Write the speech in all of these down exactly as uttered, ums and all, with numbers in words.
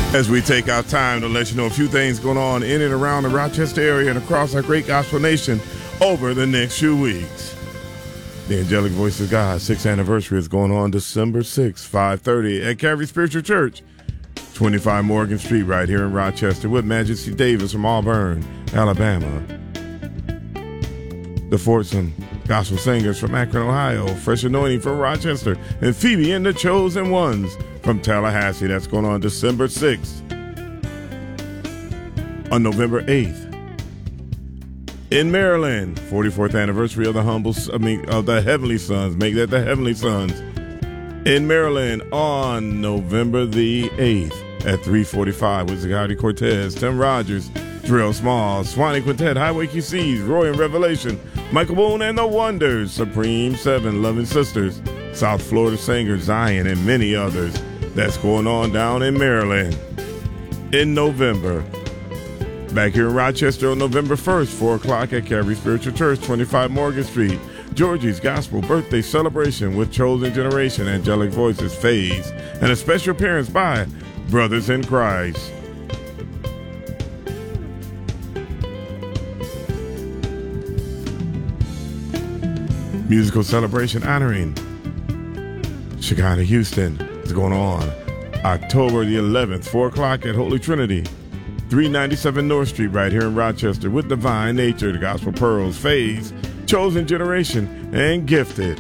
As we take our time to let you know a few things going on in and around the Rochester area and across our great gospel nation over the next few weeks. The Angelic Voice of God sixth anniversary is going on December sixth, five thirty at Calvary Spiritual Church, twenty-five Morgan Street right here in Rochester with Majesty Davis from Auburn, Alabama. The Foursome Gospel Singers from Akron, Ohio, Fresh Anointing from Rochester, and Phoebe and the Chosen Ones from Tallahassee. That's going on December sixth. On November eighth, in Maryland, forty-fourth anniversary of the humble, I mean, of the Heavenly Sons. Make that the Heavenly Sons. In Maryland on November the eighth at three forty-five with Zagati Cortez, Tim Rogers, Drill Small, Swanee Quintet, Highway Q Cs, Roy and Revelation, Michael Boone and the Wonders, Supreme Seven, Loving Sisters, South Florida Singers, Zion, and many others. That's going on down in Maryland. In November, back here in Rochester on November first, four o'clock at Calvary Spiritual Church, twenty-five Morgan Street, Georgie's Gospel Birthday Celebration with Chosen Generation, Angelic Voices, Phase, and a special appearance by Brothers in Christ. Musical celebration honoring Shekinah Houston is going on October the eleventh, four o'clock at Holy Trinity, three ninety-seven North Street right here in Rochester with Divine Nature, the Gospel Pearls, Phase, Chosen Generation, and Gifted.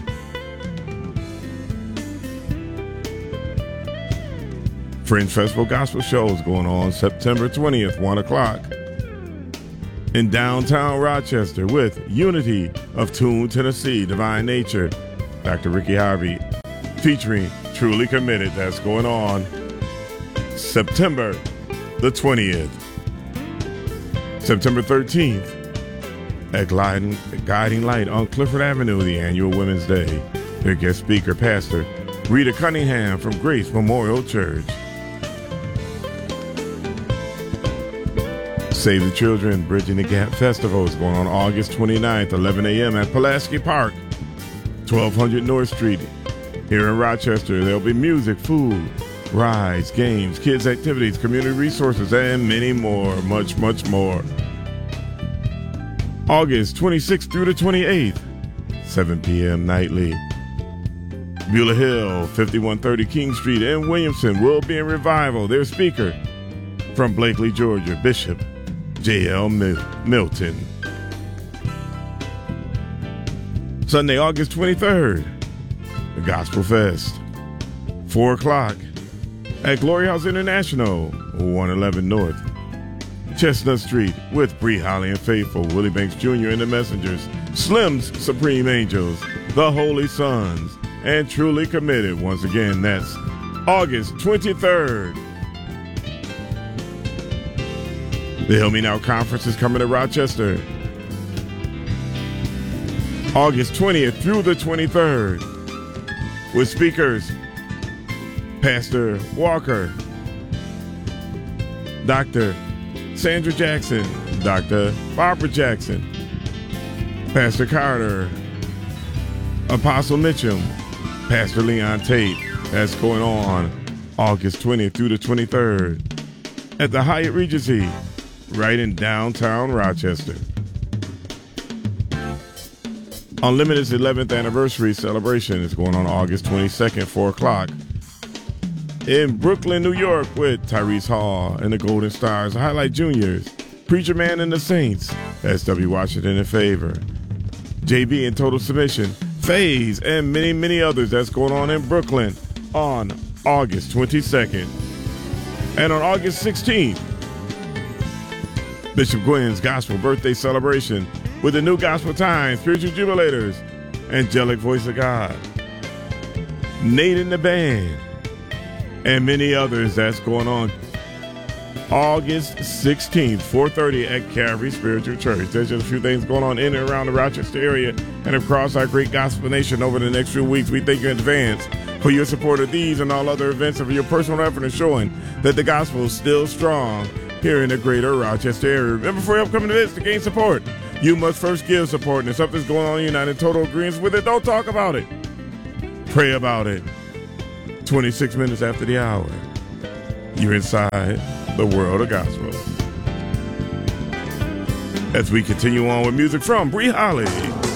Fringe Festival Gospel Shows going on September twentieth, one o'clock in downtown Rochester with Unity of Tune, Tennessee, Divine Nature, Doctor Ricky Harvey, featuring Truly Committed. That's going on September the twentieth. September thirteenth at Gliding, Guiding Light on Clifford Avenue, the annual Women's Day. Their guest speaker, Pastor Rita Cunningham from Grace Memorial Church. Save the Children Bridging the Gap Festival is going on August twenty-ninth, eleven a.m. at Pulaski Park, twelve hundred North Street. Here in Rochester, there'll be music, food, rides, games, kids' activities, community resources, and many more, much, much more. August twenty-sixth through the twenty-eighth, seven p.m. nightly. Beulah Hill, fifty-one thirty King Street in Williamson will be in revival. Their speaker from Blakely, Georgia, Bishop J L. Mil- Milton. Sunday, August twenty-third, the Gospel Fest, four o'clock at Glory House International, one eleven North Chestnut Street with Bree Holly and Faithful, Willie Banks Junior and the Messengers, Slim's Supreme Angels, the Holy Sons, and Truly Committed. Once again, that's August twenty-third. The Heal Me Now Conference is coming to Rochester August twentieth through the twenty-third with speakers Pastor Walker, Doctor Sandra Jackson, Doctor Barbara Jackson, Pastor Carter, Apostle Mitchum, Pastor Leon Tate. That's going on August twentieth through the twenty-third at the Hyatt Regency right in downtown Rochester. Unlimited's eleventh anniversary celebration is going on August twenty-second, four o'clock in Brooklyn, New York with Tyrese Hall and the Golden Stars, Highlight Juniors, Preacher Man and the Saints, S W Washington in Favor, J B in Total Submission, Phase, and many, many others. That's going on in Brooklyn on August twenty-second. And on August sixteenth, Bishop Gwynn's Gospel Birthday Celebration with the New Gospel Times, Spiritual Jubilators, Angelic Voice of God, Nate and the Band, and many others. That's going on August sixteenth, four thirty at Calvary Spiritual Church. There's just a few things going on in and around the Rochester area and across our great gospel nation over the next few weeks. We thank you in advance for your support of these and all other events and for your personal effort in showing that the gospel is still strong here in the greater Rochester area. Remember, for your upcoming events to gain support, you must first give support. And if something's going on, you're not in total agreement with it, don't talk about it. Pray about it. twenty-six minutes after the hour. You're inside the world of gospel. As we continue on with music from Bree Holly.